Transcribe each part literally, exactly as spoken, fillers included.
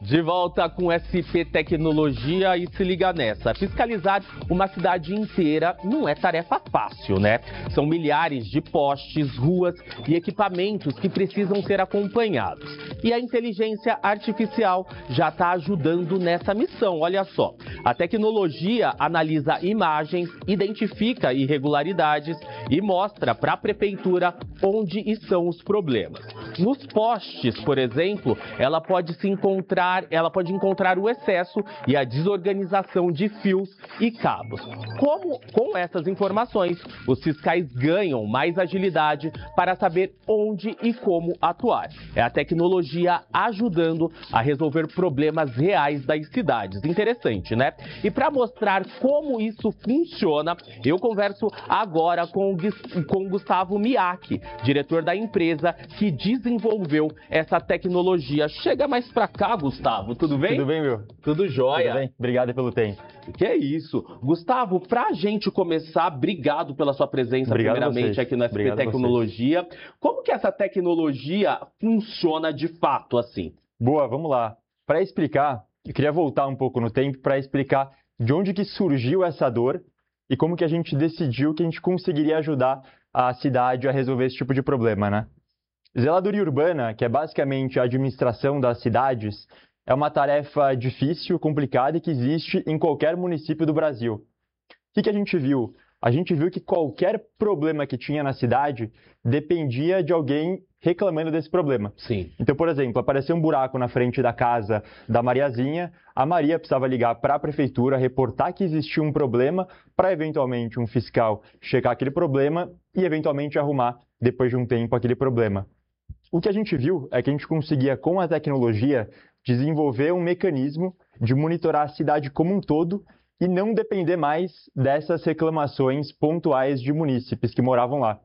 De volta com S P Tecnologia e se liga nessa. Fiscalizar uma cidade inteira não é tarefa fácil, né? São milhares de postes, ruas e equipamentos que precisam ser acompanhados. E a inteligência artificial já está ajudando nessa missão, olha só. A tecnologia analisa imagens, identifica irregularidades e mostra para a prefeitura onde estão os problemas. Nos postes, por exemplo, ela pode se encontrar, ela pode encontrar o excesso e a desorganização de fios e cabos. Como, com essas informações, os fiscais ganham mais agilidade para saber onde e como atuar. É a tecnologia ajudando a resolver problemas reais das cidades. Interessante, né? E para mostrar como isso funciona, eu converso agora com o, com o Gustavo Miak, diretor da empresa que desenvolveu essa tecnologia. Chega mais pra cá, Gustavo, tudo bem? Tudo bem, meu? Tudo jóia. Tudo bem? Obrigado pelo tempo. Que é isso. Gustavo, pra gente começar, obrigado pela sua presença, Obrigado primeiramente, aqui no S P Obrigado Tecnologia. Como que essa tecnologia funciona de fato, assim? Boa, vamos lá. Para explicar, eu queria voltar um pouco no tempo para explicar de onde que surgiu essa dor e como que a gente decidiu que a gente conseguiria ajudar a cidade a resolver esse tipo de problema, né? Zeladoria urbana, que é basicamente a administração das cidades, é uma tarefa difícil, complicada e que existe em qualquer município do Brasil. O que que a gente viu? A gente viu que qualquer problema que tinha na cidade dependia de alguém reclamando desse problema. Sim. Então, por exemplo, apareceu um buraco na frente da casa da Mariazinha, a Maria precisava ligar para a prefeitura, reportar que existia um problema, para eventualmente um fiscal checar aquele problema e eventualmente arrumar, depois de um tempo, aquele problema. O que a gente viu é que a gente conseguia, com a tecnologia, desenvolver um mecanismo de monitorar a cidade como um todo e não depender mais dessas reclamações pontuais de munícipes que moravam lá.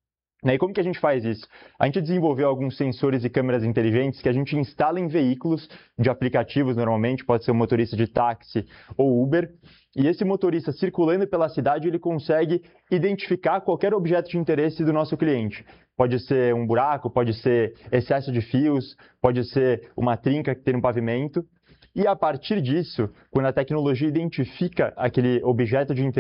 E como que a gente faz isso? A gente desenvolveu alguns sensores e câmeras inteligentes que a gente instala em veículos de aplicativos, normalmente, pode ser um motorista de táxi ou Uber, e esse motorista circulando pela cidade, ele consegue identificar qualquer objeto de interesse do nosso cliente. Pode ser um buraco, pode ser excesso de fios, pode ser uma trinca que tem no pavimento. E a partir disso, quando a tecnologia identifica aquele objeto de interesse,